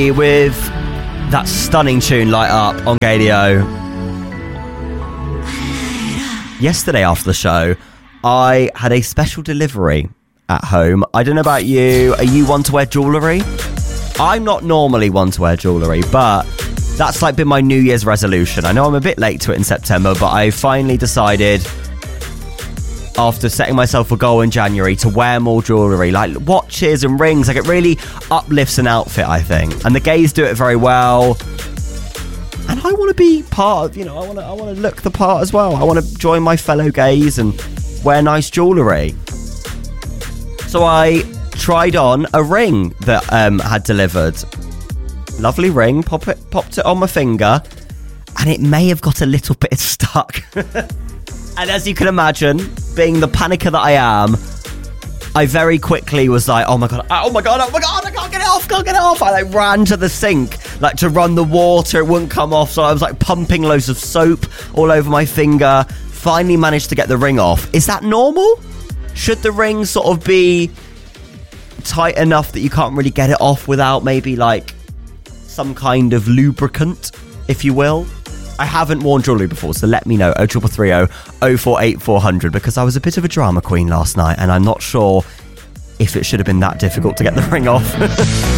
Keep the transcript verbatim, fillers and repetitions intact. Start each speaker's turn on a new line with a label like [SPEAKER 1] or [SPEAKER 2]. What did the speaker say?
[SPEAKER 1] me with that stunning tune, Light Up, on Gadio. Yesterday after the show, I had a special delivery at home. I don't know about you. Are you one to wear jewellery? I'm not normally one to wear jewellery, but that's like been my New Year's resolution. I know I'm a bit late to it in September, but I finally decided, after setting myself a goal in January, to wear more jewellery, like watches and rings. Like, it really uplifts an outfit, I think. And the gays do it very well. And I want to be part of, you know, I want to I want to look the part as well. I want to join my fellow gays and wear nice jewellery. So I tried on a ring that um, had delivered. Lovely ring, pop it, popped it on my finger, and it may have got a little bit stuck. And as you can imagine, being the panicker that I am, I very quickly was like, oh my god, oh my god, oh my god, I can't get it off, can't get it off. I like ran to the sink, like to run the water, it wouldn't come off, so I was like pumping loads of soap all over my finger. Finally managed to get the ring off. Is that normal? Should the ring sort of be tight enough that you can't really get it off without maybe like some kind of lubricant, if you will? I haven't worn jewellery before, so let me know. oh three three oh, oh four eight four hundred, because I was a bit of a drama queen last night and I'm not sure if it should have been that difficult to get the ring off.